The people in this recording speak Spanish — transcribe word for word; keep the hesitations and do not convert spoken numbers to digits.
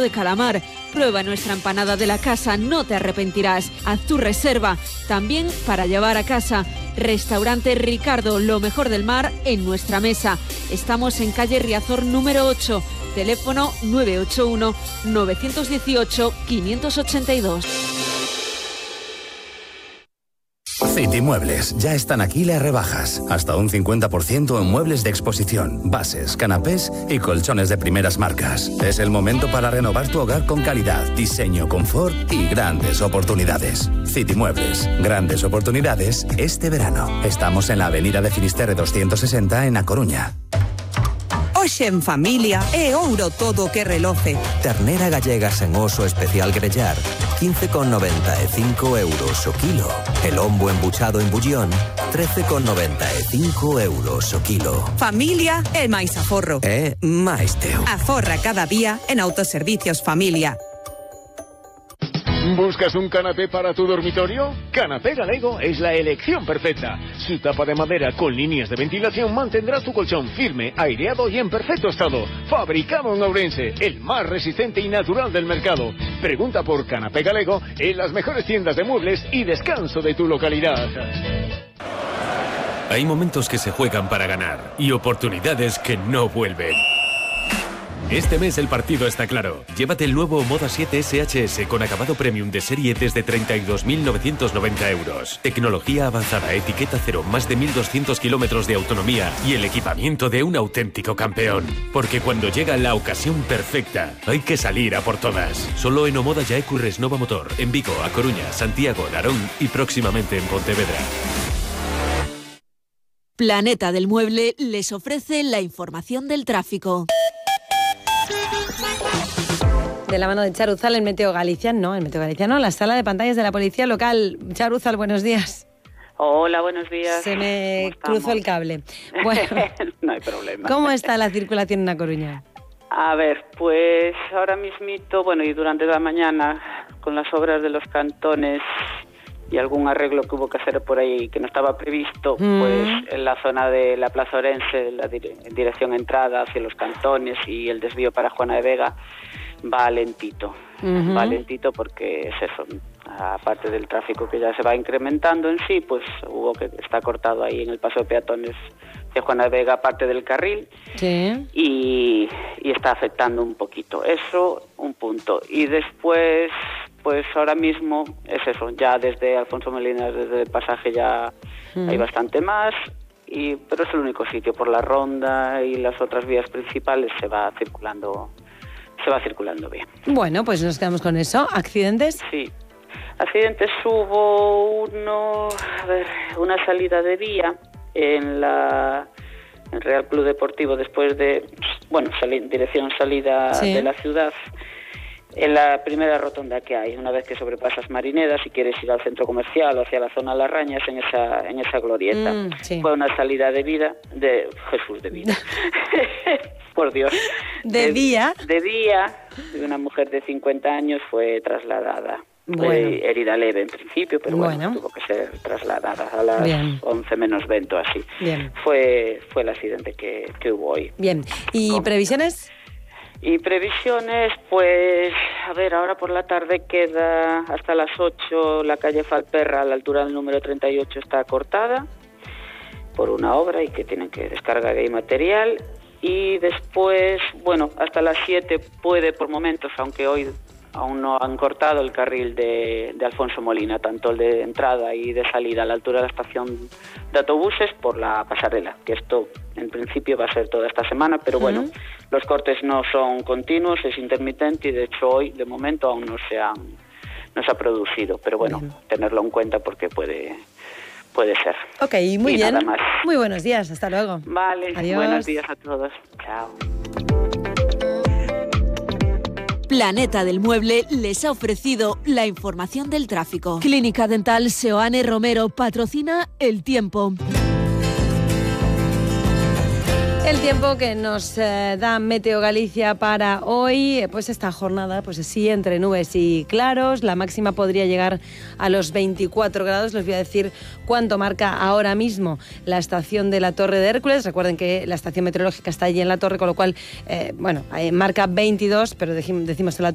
de calamar. Prueba nuestra empanada de la casa, no te arrepentirás. Haz tu reserva, también para llevar a casa. Restaurante Ricardo, lo mejor del mar en nuestra mesa. Estamos en calle Riazor número ocho, teléfono nueve ocho uno, nueve uno ocho, cinco ocho dos. City Muebles, ya están aquí las rebajas. Hasta un cincuenta por ciento en muebles de exposición, bases, canapés y colchones de primeras marcas. Es el momento para renovar tu hogar con calidad, diseño, confort y grandes oportunidades. City Muebles, grandes oportunidades este verano. Estamos en la avenida de Finisterre doscientos sesenta en A Coruña. Hoxe en familia é ouro todo que reloce. Ternera gallega sen oso especial grellar, quince con noventa e cinco euros o kilo. El lombo embuchado en bullón, trece con noventa e cinco euros o kilo. Familia é máis aforro. É máis teu. Aforra cada día en Autoservicios Familia. ¿Buscas un canapé para tu dormitorio? Canapé Galego es la elección perfecta. Su tapa de madera con líneas de ventilación mantendrá tu colchón firme, aireado y en perfecto estado. Fabricado en Ourense, el más resistente y natural del mercado. Pregunta por Canapé Galego en las mejores tiendas de muebles y descanso de tu localidad. Hay momentos que se juegan para ganar y oportunidades que no vuelven. Este mes el partido está claro. Llévate el nuevo Moda siete S H S con acabado premium de serie desde treinta y dos mil novecientos noventa euros. Tecnología avanzada, etiqueta cero, más de mil doscientos kilómetros de autonomía y el equipamiento de un auténtico campeón. Porque cuando llega la ocasión perfecta, hay que salir a por todas. Solo en Omoda Yaecu Resnova Motor, en Vigo, A Coruña, Santiago, Narón y próximamente en Pontevedra. Planeta del Mueble les ofrece la información del tráfico. De la mano de Charuzal en Meteo Galicia, no, en Meteo Galicia no, la sala de pantallas de la policía local. Charuzal, buenos días. Hola, buenos días. Se me cruzó el cable. Bueno, no hay problema. ¿Cómo está la circulación en A Coruña? A ver, pues ahora mismito, bueno, y durante la mañana, con las obras de los cantones y algún arreglo que hubo que hacer por ahí que no estaba previsto, mm. pues en la zona de la Plaza Orense, la dire- dirección entrada hacia los cantones y el desvío para Juana de Vega, va lentito, uh-huh. va lentito porque es eso, aparte del tráfico que ya se va incrementando en sí, pues hubo que está cortado ahí en el paso de peatones de Juana de Vega parte del carril, sí. y, y está afectando un poquito, eso un punto, y después pues ahora mismo es eso, ya desde Alfonso Molinas, desde el pasaje ya uh-huh. hay bastante más, y pero es el único sitio, por la ronda y las otras vías principales se va circulando se va circulando bien. Bueno, pues nos quedamos con eso. ¿Accidentes? Sí. Accidentes hubo uno, a ver, una salida de vía en la en Real Club Deportivo después de, bueno, sali- dirección salida sí. de la ciudad. En la primera rotonda que hay, una vez que sobrepasas Marineda, si quieres ir al centro comercial o hacia la zona de Las Rañas, en esa en esa glorieta. Mm, sí. Fue una salida de vida, de Jesús de vida. Por Dios. ¿De, de día? De día, de una mujer de cincuenta años fue trasladada. Bueno. Fue herida leve en principio, pero bueno, bueno, tuvo que ser trasladada a las Bien. once menos veinte o así. Bien. Fue, fue el accidente que, que hubo hoy. Bien. ¿Y ¿Cómo? previsiones? Y previsiones, pues, a ver, ahora por la tarde queda hasta las ocho la calle Falperra, a la altura del número treinta y ocho, está cortada por una obra y que tienen que descargar ahí material. Y después, bueno, hasta las siete puede por momentos, aunque hoy aún no han cortado el carril de, de Alfonso Molina, tanto el de entrada y de salida a la altura de la estación de autobuses por la pasarela, que esto en principio va a ser toda esta semana, pero bueno, uh-huh. los cortes no son continuos, es intermitente y de hecho hoy de momento aún no se, han, no se ha producido, pero bueno, uh-huh. tenerlo en cuenta porque puede... Puede ser. Ok, muy y bien. Nada más. Muy buenos días, hasta luego. Vale, adiós. Buenos días a todos. Chao. Planeta del Mueble les ha ofrecido la información del tráfico. Clínica Dental Seoane Romero patrocina El Tiempo. El tiempo que nos eh, da Meteo Galicia para hoy, pues esta jornada, pues sí, entre nubes y claros, la máxima podría llegar a los veinticuatro grados, les voy a decir cuánto marca ahora mismo la estación de la Torre de Hércules, recuerden que la estación meteorológica está allí en la torre, con lo cual, eh, bueno, eh, marca veintidós, pero decimos en la